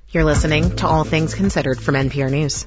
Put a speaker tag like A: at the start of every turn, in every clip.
A: You're listening to All Things Considered from NPR News.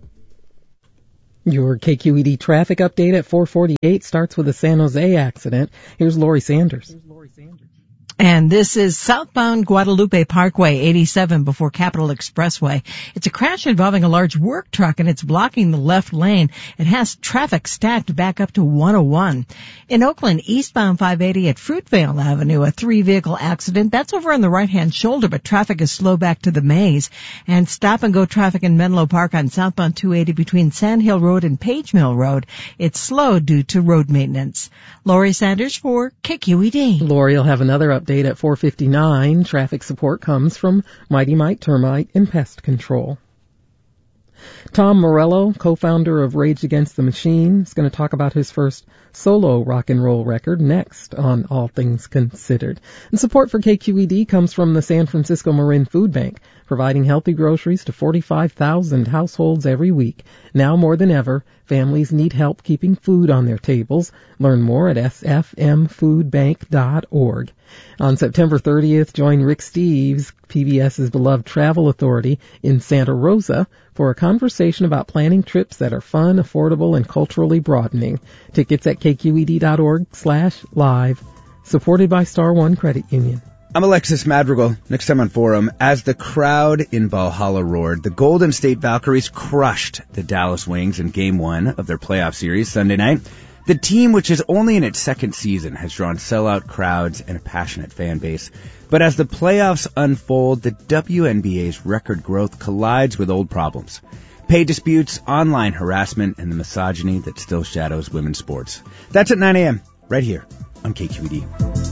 B: Your KQED traffic update at 4:48 starts with a San Jose accident. Here's Lori Sanders.
C: And this is southbound Guadalupe Parkway, 87 before Capitol Expressway. It's a crash involving a large work truck, and it's blocking the left lane. It has traffic stacked back up to 101. In Oakland, eastbound 580 at Fruitvale Avenue, a 3-vehicle accident. That's over on the right-hand shoulder, but traffic is slow back to the maze. And stop-and-go traffic in Menlo Park on southbound 280 between Sand Hill Road and Page Mill Road. It's slow due to road maintenance. Lori Sanders for KQED.
B: Lori will have another update at 4:59. Traffic support comes from Mighty Mite Termite and Pest Control. Tom Morello, co-founder of Rage Against the Machine, is going to talk about his first solo rock and roll record next on All Things Considered. And support for KQED comes from the San Francisco Marin Food Bank, providing healthy groceries to 45,000 households every week. Now more than ever, families need help keeping food on their tables. Learn more at sfmfoodbank.org. On September 30th, join Rick Steves, PBS's beloved travel authority, in Santa Rosa for a conversation about planning trips that are fun, affordable, and culturally broadening. Tickets at kqed.org/live. Supported by Star One Credit Union.
D: I'm Alexis Madrigal. Next time on Forum, as the crowd in Valhalla roared, the Golden State Valkyries crushed the Dallas Wings in Game 1 of their playoff series Sunday night. The team, which is only in its second season, has drawn sellout crowds and a passionate fan base. But as the playoffs unfold, the WNBA's record growth collides with old problems. Pay disputes, online harassment, and the misogyny that still shadows women's sports. That's at 9 a.m., right here on KQED.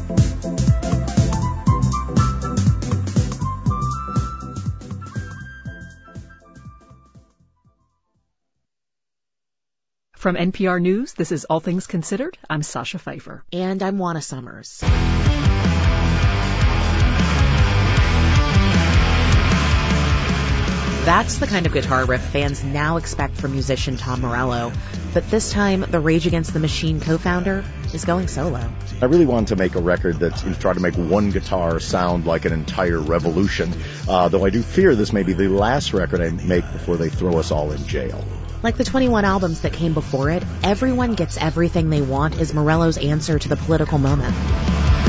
E: From NPR News, this is All Things Considered. I'm Sasha Pfeiffer.
A: And I'm Juana Summers. That's the kind of guitar riff fans now expect from musician Tom Morello. But this time, the Rage Against the Machine co-founder is going solo.
F: I really wanted to make a record that's try to make one guitar sound like an entire revolution, though I do fear this may be the last record I make before they throw us all in jail.
A: Like the 21 albums that came before it, Everyone Gets Everything They Want is Morello's answer to the political moment.